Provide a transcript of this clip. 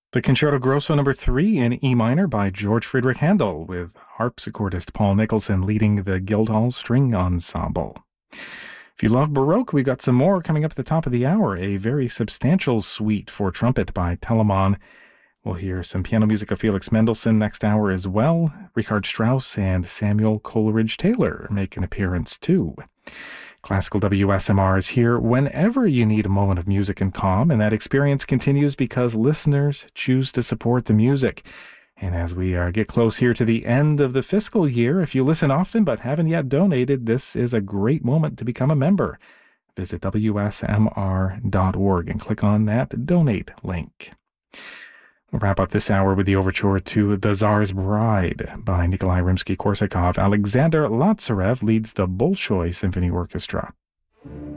The Concerto Grosso number 3 in E minor by George Friedrich Handel, with harpsichordist Paul Nicholson leading the Guildhall String Ensemble. If you love Baroque, we got some more coming up at the top of the hour. A very substantial suite for trumpet by Telemann. We'll hear some piano music of Felix Mendelssohn next hour as well. Richard Strauss and Samuel Coleridge Taylor make an appearance too. Classical WSMR is here whenever you need a moment of music and calm, and that experience continues because listeners choose to support the music. And as we get close here to the end of the fiscal year, if you listen often but haven't yet donated, this is a great moment to become a member. Visit WSMR.org and click on that donate link. We'll wrap up this hour with the overture to The Tsar's Bride by Nikolai Rimsky-Korsakov. Alexander Latsarev leads the Bolshoi Symphony Orchestra.